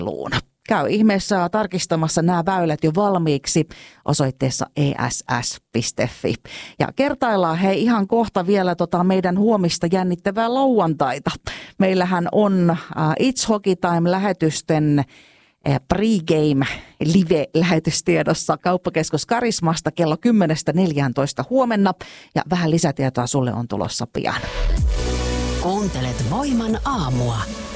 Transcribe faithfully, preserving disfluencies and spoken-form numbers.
urheiluun. Käy ihmeessä tarkistamassa nämä väylät jo valmiiksi osoitteessa e s s piste f i. Ja kertaillaan hei ihan kohta vielä tota meidän huomista jännittävää lauantaita. Meillähän on uh, It's Hockey Time-lähetysten pregame live-lähetystiedossa Kauppakeskus Karismasta kello kymmenestä neljääntoista huomenna. Ja vähän lisätietoa sulle on tulossa pian. Kuuntelet Voiman aamua.